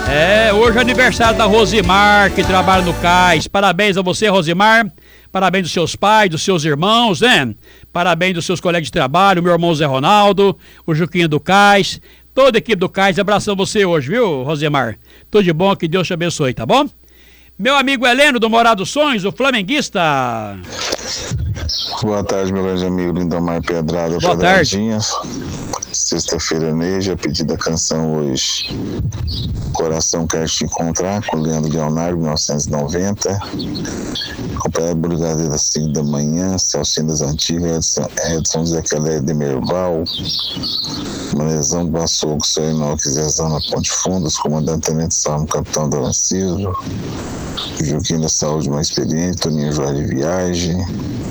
Hoje é aniversário da Rosimar, que trabalha no cais. Parabéns a você, Rosimar. Parabéns dos seus pais, dos seus irmãos, né? Parabéns dos seus colegas de trabalho, meu irmão Zé Ronaldo, o Juquinha do cais, toda a equipe do cais. Abração você hoje, viu, Rosimar? Tudo de bom, que Deus te abençoe, tá bom? Meu amigo Heleno, do Morado dos Sonhos, o flamenguista. Boa tarde, meu grande amigo Lindomar Pedrada. Boa Pedradinha. Sexta-feira, Neja, pedi da canção hoje. Coração Quer Te Encontrar, com Leandro Leonardo, 1990. Acompanhado Brigadeiro às 5 da manhã, Celcinho das Antigas, Edson Zequelé de Merval, Manezão do Açougue, seu Inox, Zezão na Ponte Fundas, Comandante Tenente Salmo, Capitão Dalanciro, Juquinho da Saúde Mais Experiente, Toninho Jorge de Viagem,